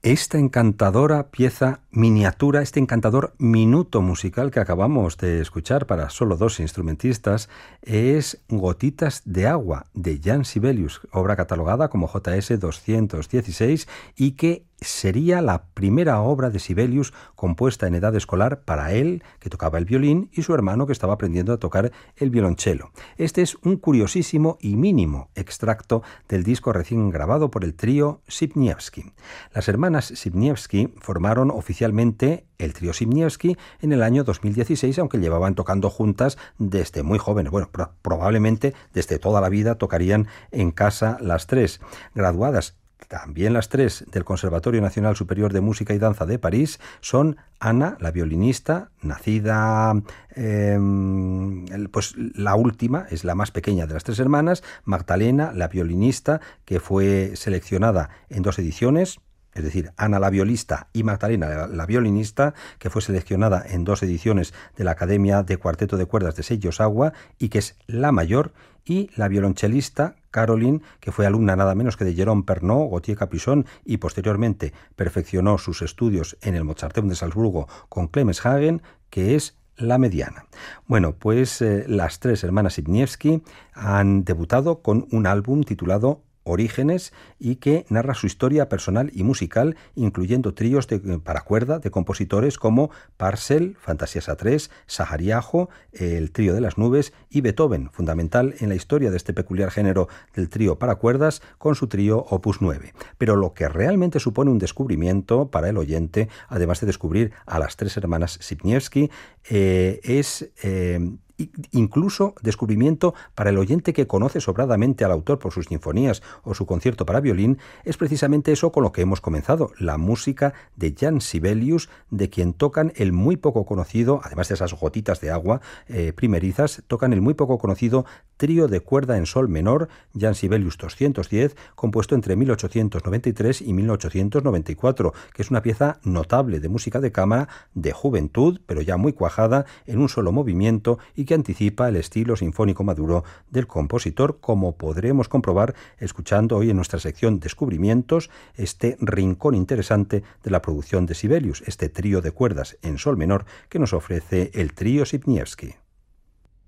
Esta encantadora pieza miniatura, este encantador minuto musical que acabamos de escuchar para solo dos instrumentistas es Gotitas de agua de Jan Sibelius, obra catalogada como JS 216 y que sería la primera obra de Sibelius compuesta en edad escolar para él, que tocaba el violín, y su hermano, que estaba aprendiendo a tocar el violonchelo. Este es un curiosísimo y mínimo extracto del disco recién grabado por el trío Sibniewski. Las hermanas Sibniewski formaron oficialmente el trío Sibniewski en el año 2016, aunque llevaban tocando juntas desde muy jóvenes. Bueno, probablemente desde toda la vida tocarían en casa las tres. Graduadas también las tres del Conservatorio Nacional Superior de Música y Danza de París, son Ana, la violinista, nacida, pues la última, es la más pequeña de las tres hermanas, Magdalena, la violinista, que fue seleccionada en dos ediciones, es decir, Ana la violista y Magdalena la violinista, que fue seleccionada en dos ediciones de la Academia de Cuarteto de Cuerdas de Sellos Agua y que es la mayor, y la violonchelista Caroline, que fue alumna nada menos que de Jérôme Pernot, Gauthier Capuçon y posteriormente perfeccionó sus estudios en el Mozarteum de Salzburgo con Clemens Hagen, que es la mediana. Bueno, pues las tres hermanas Sibniewski han debutado con un álbum titulado Orígenes y que narra su historia personal y musical, incluyendo tríos para cuerda de compositores como Parcel, Fantasías A3, Sahariajo, el trío de las nubes y Beethoven, fundamental en la historia de este peculiar género del trío para cuerdas con su trío Opus 9. Pero lo que realmente supone un descubrimiento para el oyente, además de descubrir a las tres hermanas Sibniewski, es incluso descubrimiento para el oyente que conoce sobradamente al autor por sus sinfonías o su concierto para violín, es precisamente eso con lo que hemos comenzado, la música de Jan Sibelius, de quien tocan el muy poco conocido, además de esas gotitas de agua primerizas, tocan el muy poco conocido trío de cuerda en sol menor, Jan Sibelius 210, compuesto entre 1893 y 1894, que es una pieza notable de música de cámara, de juventud, pero ya muy cuajada, en un solo movimiento y que anticipa el estilo sinfónico maduro del compositor, como podremos comprobar escuchando hoy en nuestra sección Descubrimientos este rincón interesante de la producción de Sibelius, este trío de cuerdas en sol menor que nos ofrece el trío Sibniewski.